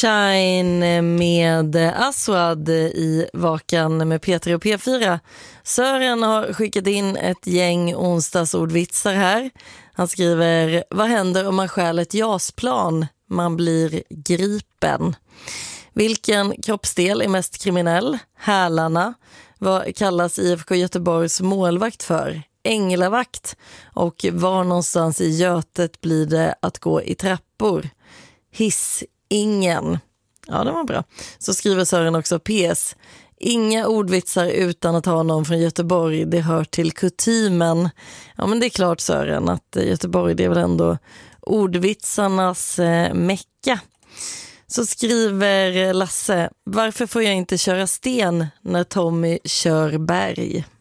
Sunshine med Aswad i Vakan med Peter och P4. Sören har skickat in ett gäng onsdagsordvitsar här. Han skriver: vad händer om man stjäl ett jasplan? Man blir gripen. Vilken kroppsdel är mest kriminell? Hälarna. Vad kallas IFK Göteborgs målvakt för? Änglavakt. Och var någonstans i Götet blir det att gå i trappor? Ingen. Ja, det var bra. Så skriver Sören också PS. Inga ordvitsar utan att ha någon från Göteborg. Det hör till kutymen. Ja, men det är klart, Sören, att Göteborg, det är väl ändå ordvitsarnas mecka. Så skriver Lasse: varför får jag inte köra sten när Tommy kör berg?